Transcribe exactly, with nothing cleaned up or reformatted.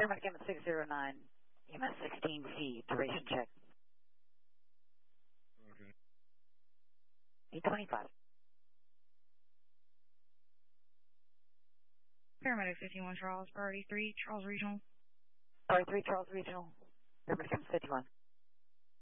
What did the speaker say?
Paramedic M six zero nine, E M S sixteen C, duration check. Okay. E twenty-five. Paramedic fifty-one Charles, priority three, Charles Regional. Sorry, three Charles Regional. Paramedic M fifty-one.